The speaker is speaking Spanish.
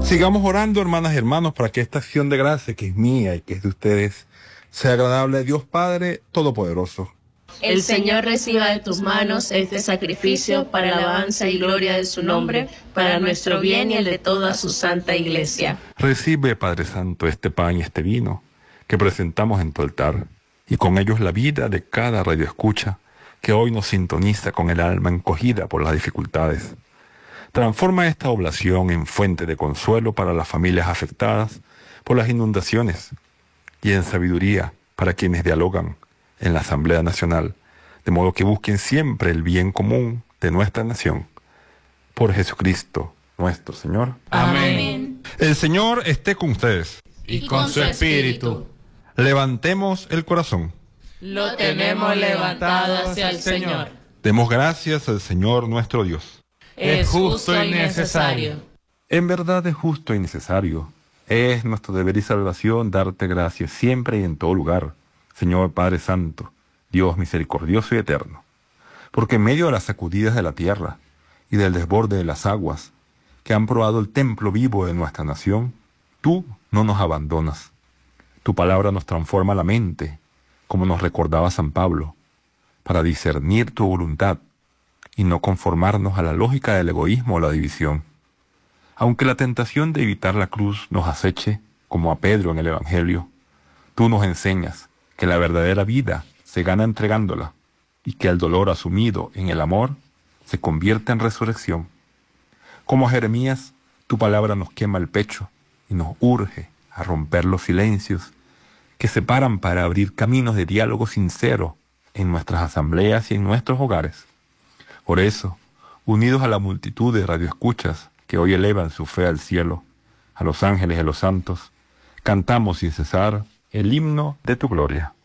Sigamos orando, hermanas y hermanos, para que esta acción de gracia, que es mía y que es de ustedes, sea agradable a Dios Padre Todopoderoso. El Señor reciba de tus manos este sacrificio para alabanza y gloria de su nombre, para nuestro bien y el de toda su santa iglesia. Recibe, Padre Santo, este pan y este vino que presentamos en tu altar, y con ellos la vida de cada radioescucha que hoy nos sintoniza con el alma encogida por las dificultades. Transforma esta oblación en fuente de consuelo para las familias afectadas por las inundaciones y en sabiduría para quienes dialogan en la Asamblea Nacional, de modo que busquen siempre el bien común de nuestra nación. Por Jesucristo, nuestro Señor. Amén. El Señor esté con ustedes. Y con su espíritu. Levantemos el corazón. Lo tenemos levantado hacia el Señor. Demos gracias al Señor nuestro Dios. Es justo y necesario. En verdad es justo y necesario. Es nuestro deber y salvación darte gracias siempre y en todo lugar, Señor Padre Santo, Dios misericordioso y eterno. Porque en medio de las sacudidas de la tierra y del desborde de las aguas que han probado el templo vivo de nuestra nación, tú no nos abandonas. Tu palabra nos transforma la mente, como nos recordaba San Pablo, para discernir tu voluntad y no conformarnos a la lógica del egoísmo o la división. Aunque la tentación de evitar la cruz nos aceche, como a Pedro en el Evangelio, tú nos enseñas que la verdadera vida se gana entregándola y que el dolor asumido en el amor se convierte en resurrección. Como a Jeremías, tu palabra nos quema el pecho y nos urge a romper los silencios que separan para abrir caminos de diálogo sincero en nuestras asambleas y en nuestros hogares. Por eso, unidos a la multitud de radioescuchas que hoy elevan su fe al cielo, a los ángeles y a los santos, cantamos sin cesar el himno de tu gloria.